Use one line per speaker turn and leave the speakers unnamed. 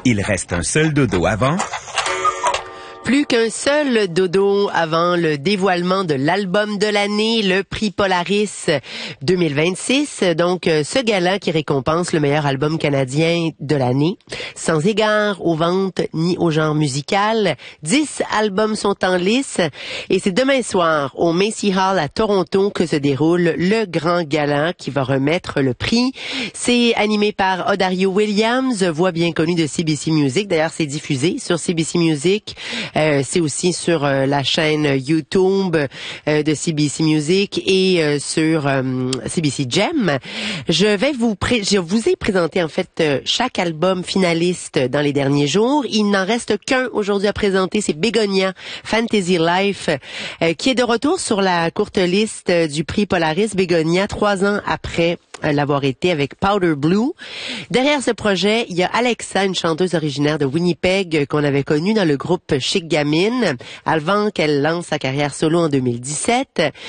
Il reste un seul dodo avant.
Plus qu'un seul dodo avant le dévoilement de l'album de l'année, le prix Polaris 2026. Donc, ce gala qui récompense le meilleur album canadien de l'année. Sans égard aux ventes ni au genre musical. 10 albums sont en lice. Et c'est demain soir au Macy Hall à Toronto que se déroule le grand gala qui va remettre le prix. C'est animé par Odario Williams, voix bien connue de CBC Music. D'ailleurs, c'est diffusé sur CBC Music. C'est aussi sur la chaîne YouTube de CBC Music et sur CBC Gem. Je vous ai présenté en fait chaque album finaliste dans les derniers jours. Il n'en reste qu'un aujourd'hui à présenter, c'est Begonia Fantasy Life qui est de retour sur la courte liste du prix Polaris. Begonia, 3 ans après l'avoir été avec Powder Blue. Derrière ce projet, il y a Alexa, une chanteuse originaire de Winnipeg qu'on avait connue dans le groupe Chic Gamine avant qu'elle lance sa carrière solo en 2017.